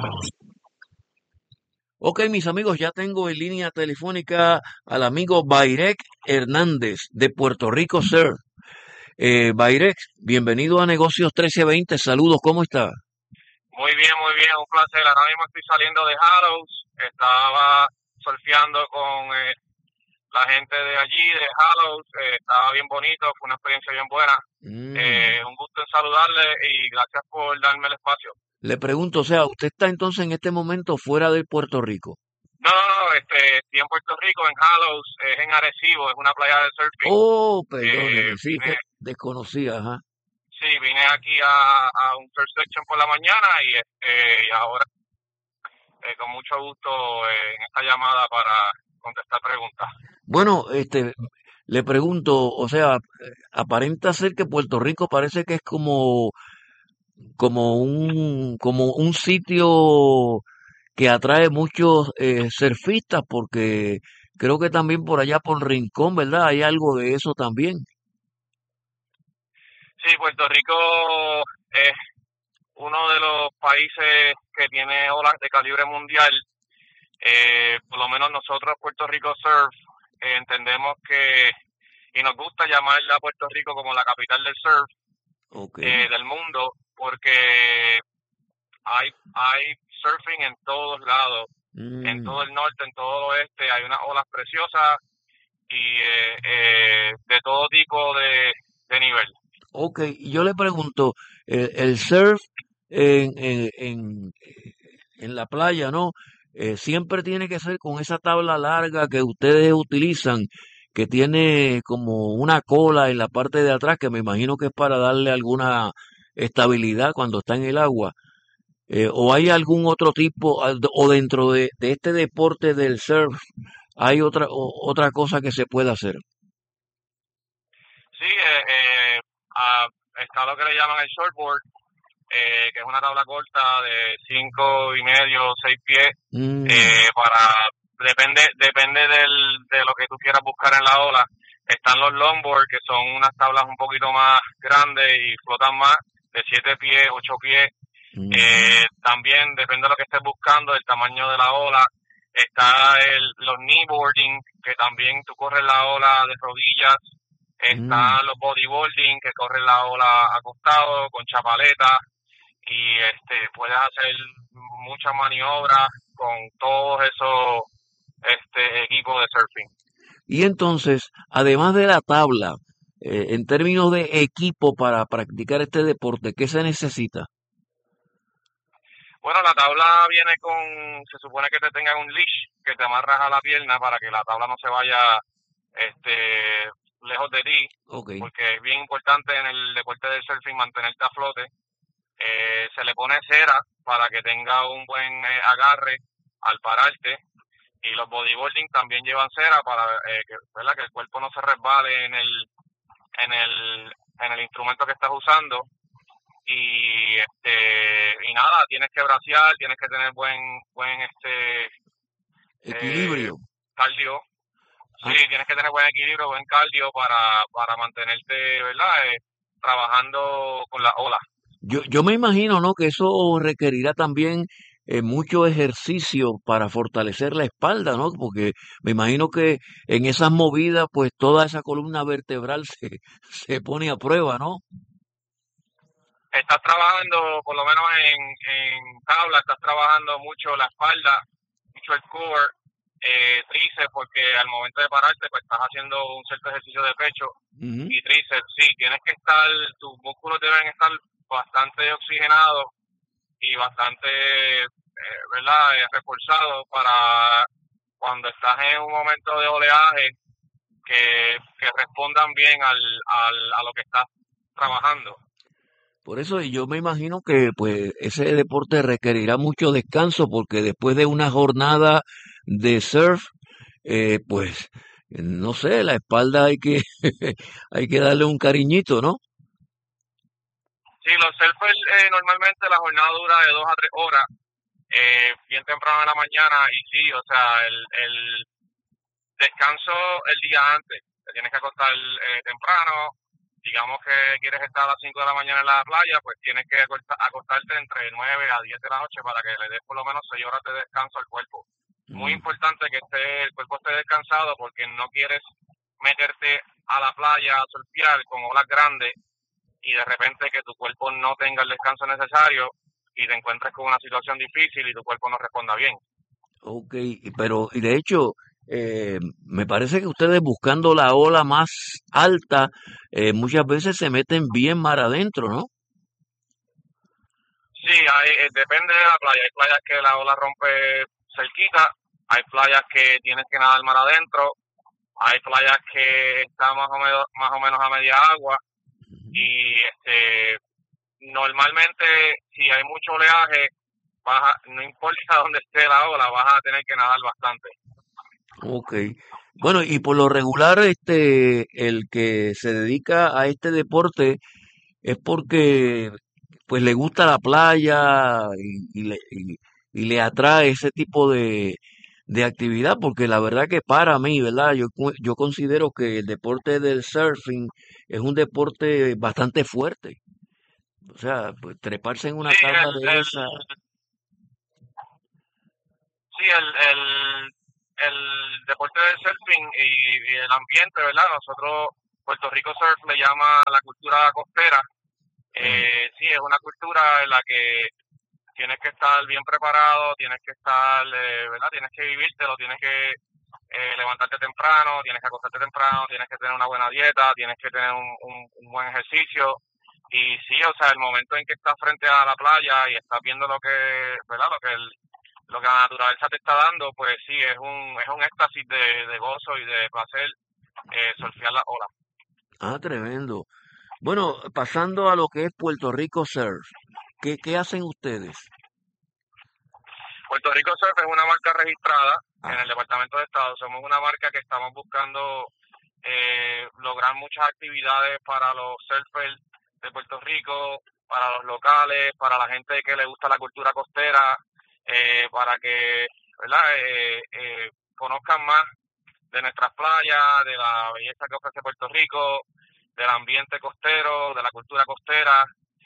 Ok, mis amigos, ya tengo en línea telefónica al amigo Bairek Hernández de Puerto Rico, Sir. Bairek, bienvenido a Negocios 1320. Saludos, ¿cómo está? Muy bien, un placer. Ahora mismo estoy saliendo de Hallows. Estaba surfeando con la gente de allí, de Hallows. Estaba bien bonito, fue una experiencia bien buena. Mm. Un gusto en saludarle y gracias por darme el espacio. Le pregunto, o sea, ¿usted está entonces en este momento fuera de Puerto Rico? No, estoy en Puerto Rico, en Hallows, es en Arecibo, es una playa de surfing. Oh, perdóneme, sí, que Vine, desconocía, ajá. sí, vine aquí a un surf section por la mañana y ahora con mucho gusto en esta llamada para contestar preguntas. Bueno, le pregunto, o sea, aparenta ser que Puerto Rico parece que es como un sitio que atrae muchos surfistas, porque creo que también por allá por Rincón, ¿verdad? Hay algo de eso también. Sí, Puerto Rico es uno de los países que tiene olas de calibre mundial. Por lo menos nosotros, Puerto Rico Surf, entendemos que, y nos gusta llamarla a Puerto Rico como la capital del surf Ok. del mundo, porque hay surfing en todos lados, en todo Mm, el norte, en todo el oeste, hay unas olas preciosas y de todo tipo de nivel. ok, y yo le pregunto, el surf en la playa, ¿no? Siempre tiene que ser con esa tabla larga que ustedes utilizan, que tiene como una cola en la parte de atrás, que me imagino que es para darle alguna estabilidad cuando está en el agua. ¿O hay algún otro tipo, o dentro de este deporte del surf, hay otra cosa que se pueda hacer? Sí, está lo que le llaman el shortboard, que es una tabla corta de 5 y medio, 6 pies, Mm, depende de lo que tú quieras buscar en la ola. Están los longboard, que son unas tablas un poquito más grandes y flotan más, de 7 pies, 8 pies. ujú, También depende de lo que estés buscando, el tamaño de la ola. Está los kneeboarding, que también tú corres la ola de rodillas. mm. Están los bodyboarding, que corren la ola acostado, con chapaleta. Y puedes hacer muchas maniobras con todos esos equipos de surfing. Y entonces, además de la tabla, en términos de equipo para practicar este deporte, ¿qué se necesita? Bueno, la tabla viene se supone que te tengan un leash que te amarras a la pierna para que la tabla no se vaya este, lejos de ti, Ok. porque es bien importante en el deporte del surfing mantenerte a flote. Se le pone cera para que tenga un buen agarre al pararte, y los bodyboarding también llevan cera para ¿verdad? Que el cuerpo no se resbale en el, en el instrumento que estás usando. Y nada, tienes que bracear, tienes que tener buen eh, Equilibrio. cardio. Sí, Ah, tienes que tener buen equilibrio, buen cardio para mantenerte, ¿verdad? Trabajando con la ola. yo me imagino, ¿no? Que eso requerirá también mucho ejercicio para fortalecer la espalda, ¿no? Porque me imagino que en esas movidas, pues toda esa columna vertebral se pone a prueba, ¿no? Estás trabajando, por lo menos en tabla, estás trabajando mucho la espalda, mucho el core, tríceps, porque al momento de pararte, pues estás haciendo un cierto ejercicio de pecho Ujú. y tríceps. Sí, tienes que tus músculos deben estar bastante oxigenados y bastante, ¿verdad?, reforzados para cuando estás en un momento de oleaje que respondan bien a lo que estás trabajando. Por eso yo me imagino que pues ese deporte requerirá mucho descanso porque después de una jornada de surf, pues no sé, la espalda hay que hay que darle un cariñito, ¿no? Sí, los surfers normalmente la jornada dura de 2 a 3 horas, bien temprano en la mañana, y sí, o sea, el descanso el día antes, te tienes que acostar temprano, digamos que quieres estar a las 5 de la mañana en la playa, pues tienes que acostarte entre 9 a 10 de la noche para que le des por lo menos 6 horas de descanso al cuerpo. Muy Mm. importante que el cuerpo esté descansado porque no quieres meterte a la playa a surfear con olas grandes y de repente que tu cuerpo no tenga el descanso necesario y te encuentres con una situación difícil y tu cuerpo no responda bien. Ok, pero y de hecho, me parece que ustedes buscando la ola más alta, muchas veces se meten bien mar adentro, ¿no? Sí, depende de la playa. Hay playas que la ola rompe cerquita, hay playas que tienes que nadar mar adentro, hay playas que están más o menos a media agua Ujú. y normalmente si hay mucho oleaje, no importa dónde esté la ola, vas a tener que nadar bastante. Ok. Bueno, y por lo regular, el que se dedica a este deporte es porque pues le gusta la playa y le atrae ese tipo de actividad, porque la verdad que para mí, ¿verdad? Yo considero que el deporte del surfing es un deporte bastante fuerte. O sea, pues treparse en una Sí, tabla de esa. sí, el deporte del surfing y el ambiente, ¿verdad? Nosotros, Puerto Rico Surf le llama la cultura costera. Ajá. Sí, es una cultura en la que tienes que estar bien preparado, tienes que estar, ¿verdad? Tienes que vivírtelo, tienes que levantarte temprano, tienes que acostarte temprano, tienes que tener una buena dieta, tienes que tener un buen ejercicio. Y sí, o sea, el momento en que estás frente a la playa y estás viendo lo que, ¿verdad? Lo que la naturaleza te está dando, pues sí, es un éxtasis de gozo y de placer surfear las olas. Ah, tremendo. Bueno, pasando a lo que es Puerto Rico Surf, ¿qué hacen ustedes? Puerto Rico Surf es una marca registrada en el Ah, Departamento de Estado. Somos una marca que estamos buscando lograr muchas actividades para los surfers de Puerto Rico, para los locales, para la gente que le gusta la cultura costera, para que, ¿verdad? Conozcan más de nuestras playas, de la belleza que ofrece Puerto Rico, del ambiente costero, de la cultura costera.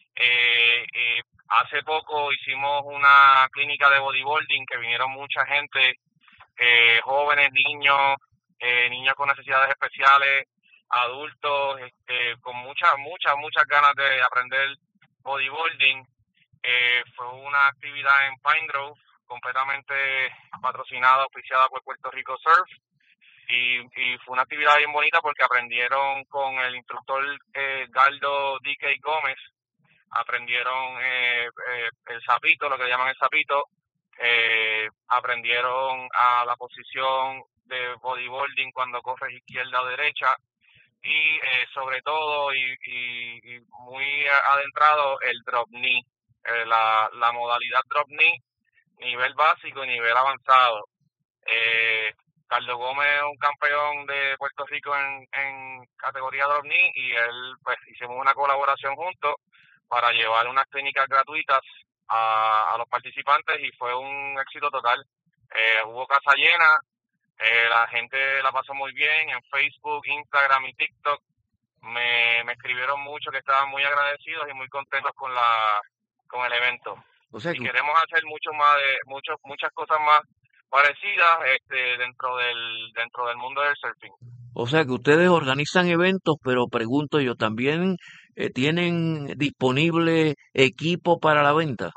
Hace poco hicimos una clínica de bodyboarding que vinieron mucha gente, jóvenes, niños, niños con necesidades especiales, adultos, con muchas ganas de aprender bodyboarding. Fue una actividad en Pine Grove, completamente patrocinada, auspiciada por Puerto Rico Surf. Y fue una actividad bien bonita porque aprendieron con el instructor Galdo D.K. Gómez, aprendieron el sapito, lo que llaman el sapito, aprendieron a la posición de bodyboarding cuando corres izquierda o derecha y sobre todo y muy adentrado el drop knee, la modalidad drop knee, nivel básico y nivel avanzado. Eh, Carlos Gómez es un campeón de Puerto Rico en categoría drop knee y él pues hicimos una colaboración juntos para llevar unas técnicas gratuitas a los participantes y fue un éxito total. Hubo casa llena, la gente la pasó muy bien en Facebook, Instagram y TikTok. Me escribieron mucho que estaban muy agradecidos y muy contentos con el evento. o sea Y que, queremos hacer muchas cosas más parecidas dentro del mundo del surfing. o sea que ustedes organizan eventos, pero pregunto yo, ¿también tienen disponible equipo para la venta?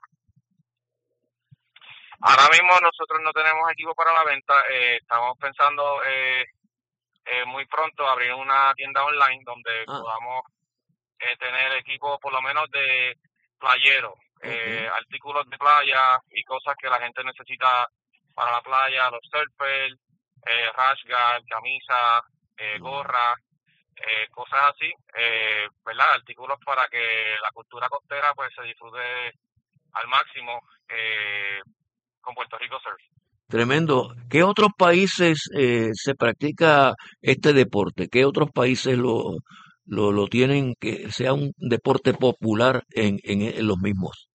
Ahora mismo nosotros no tenemos equipo para la venta, estamos pensando muy pronto abrir una tienda online donde Ah, podamos tener equipo por lo menos de playero, ok. artículos de playa y cosas que la gente necesita para la playa, los surfers, rash guard, camisa, Mm. gorra, cosas así, ¿verdad? Artículos para que la cultura costera pues se disfrute al máximo con Puerto Rico Surf. Tremendo. ¿Qué otros países se practica este deporte? ¿Qué otros países lo tienen que sea un deporte popular en los mismos?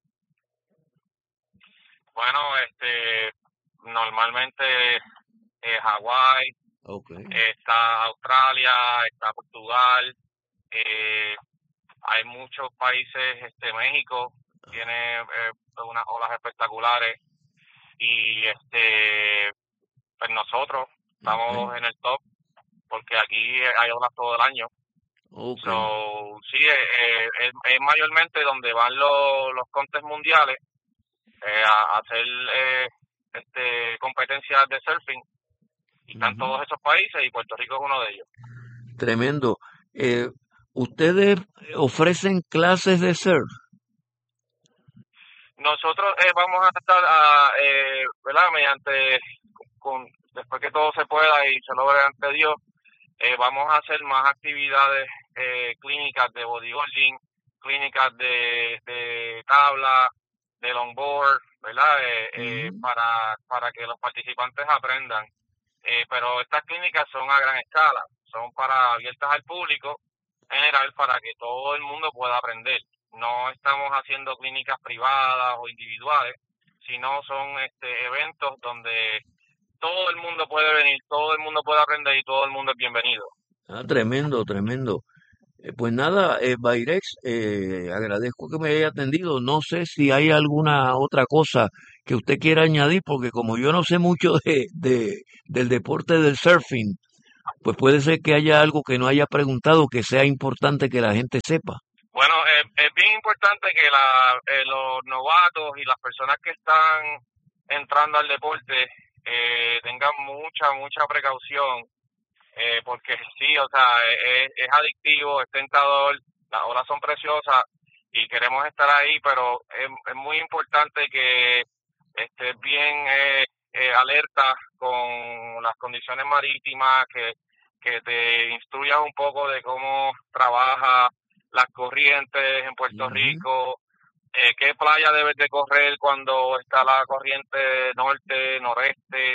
Bueno, normalmente Hawái, Ok. está Australia, está Portugal, Eh, Hay muchos países, México tiene unas olas espectaculares y pues nosotros estamos Okay. en el top porque aquí hay olas todo el año. Okay. So, sí, es mayormente donde van los contests mundiales a hacer competencias de surfing y están Ujú. todos esos países y Puerto Rico es uno de ellos. Tremendo. Eh, ¿Ustedes ofrecen clases de surf? Nosotros vamos a estar, ¿verdad? Después que todo se pueda y se logre ante Dios, vamos a hacer más actividades clínicas de bodyboarding, clínicas de tabla, de longboard, ¿verdad? Ujú. Para que los participantes aprendan. Pero estas clínicas son a gran escala, son abiertas al público en general para que todo el mundo pueda aprender. No estamos haciendo clínicas privadas o individuales, sino son eventos donde todo el mundo puede venir, todo el mundo puede aprender y todo el mundo es bienvenido. Ah, tremendo, tremendo. Pues nada, Bairex, agradezco que me haya atendido. No sé si hay alguna otra cosa que usted quiera añadir, porque como yo no sé mucho del deporte del surfing, pues puede ser que haya algo que no haya preguntado que sea importante que la gente sepa. Bueno, es bien importante que los novatos y las personas que están entrando al deporte tengan mucha precaución, porque sí, o sea, es adictivo, es tentador, las olas son preciosas y queremos estar ahí, pero es muy importante que estés bien alerta con las condiciones marítimas, que te instruyas un poco de cómo trabaja las corrientes en Puerto Ujú. Rico, qué playa debes de correr cuando está la corriente norte, noreste,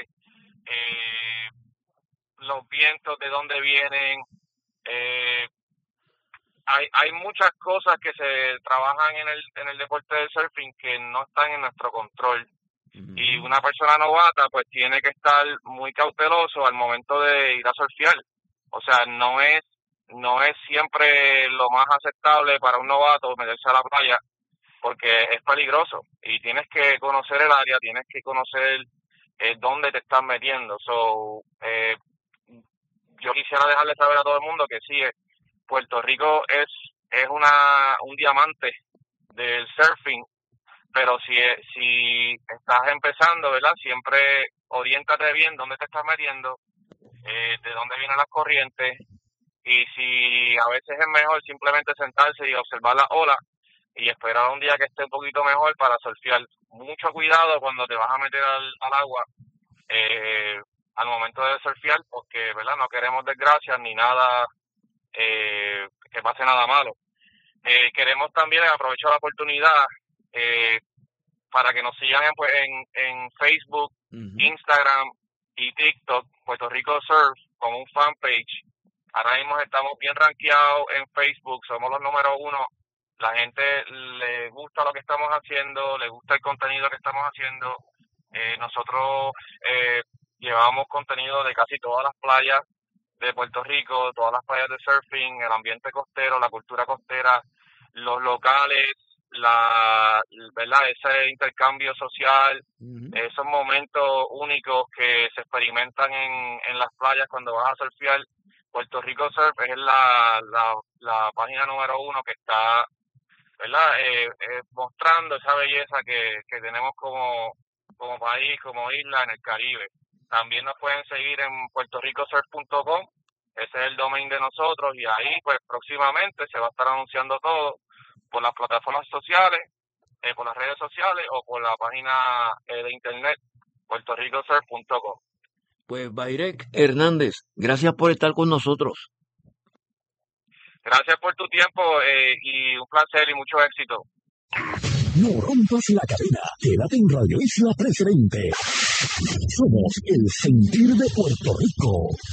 los vientos de dónde vienen. Eh, hay muchas cosas que se trabajan en el deporte del surfing que no están en nuestro control. Y Ujú. una persona novata pues tiene que estar muy cauteloso al momento de ir a surfear. O sea, no es siempre lo más aceptable para un novato meterse a la playa porque es peligroso y tienes que conocer el área, tienes que conocer dónde te estás metiendo. Yo quisiera dejarle saber a todo el mundo que sí, Puerto Rico es un diamante del surfing, pero si estás empezando, ¿verdad? Siempre oriéntate bien dónde te estás metiendo, de dónde vienen las corrientes, y si a veces es mejor simplemente sentarse y observar las olas y esperar un día que esté un poquito mejor para surfear. Mucho cuidado cuando te vas a meter al agua eh, al momento de surfear, porque, ¿verdad? No queremos desgracias ni nada, que pase nada malo. Queremos también, aprovecho la oportunidad, eh, para que nos sigan en Facebook, Ujú. Instagram y TikTok, Puerto Rico Surf, como un fanpage. Ahora mismo estamos bien rankeados en Facebook, somos los número uno. La gente le gusta lo que estamos haciendo, le gusta el contenido que estamos haciendo. Nosotros llevamos contenido de casi todas las playas de Puerto Rico, todas las playas de surfing, el ambiente costero, la cultura costera, los locales, ¿verdad? Ese intercambio social, Ujú. esos momentos únicos que se experimentan en las playas cuando vas a surfear. Puerto Rico Surf es la página número uno que está, ¿verdad? Mostrando esa belleza que tenemos como país, como isla en el Caribe. También nos pueden seguir en puertoricosurf.com, ese es el domain de nosotros, y ahí pues próximamente se va a estar anunciando todo por las plataformas sociales, por las redes sociales o por la página de internet puertoricosurf.com. Pues Bairek Hernández, gracias por estar con nosotros. Gracias por tu tiempo y un placer y mucho éxito. No rompas la cadena. Quédate en Radio Isla Presidente. Somos el sentir de Puerto Rico.